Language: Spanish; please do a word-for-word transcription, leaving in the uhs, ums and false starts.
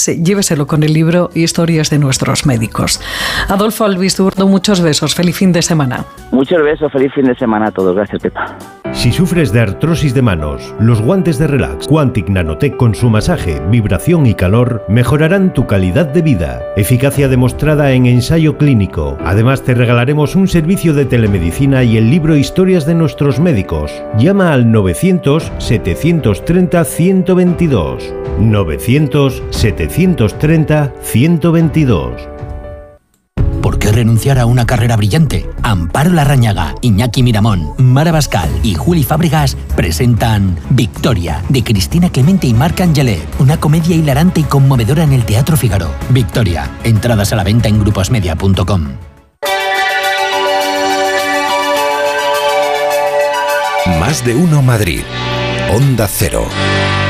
pues lléveselo con el libro Historias de nuestros médicos. Adolfo Albizurdo, muchos besos, feliz fin de semana. Muchos besos, feliz fin de semana a todos, gracias Pepa. Si sufres de artrosis de manos, los guantes de Relax Quantic Nanotech con su masaje, vibración y calor mejorarán tu calidad de vida. Eficacia demostrada en ensayo clínico. Además te regalaremos un servicio de telemedicina y el libro Historias de nuestros médicos. Llama al novecientos, setecientos treinta, ciento veintidós. novecientos, setecientos treinta, ciento veintidós. ¿Por qué renunciar a una carrera brillante? Amparo Larrañaga, Iñaki Miramón, Mara Bascal y Juli Fábregas presentan Victoria, de Cristina Clemente y Marc Angelet, una comedia hilarante y conmovedora en el Teatro Fígaro. Victoria, entradas a la venta en gruposmedia punto com. Más de uno Madrid. Onda Cero.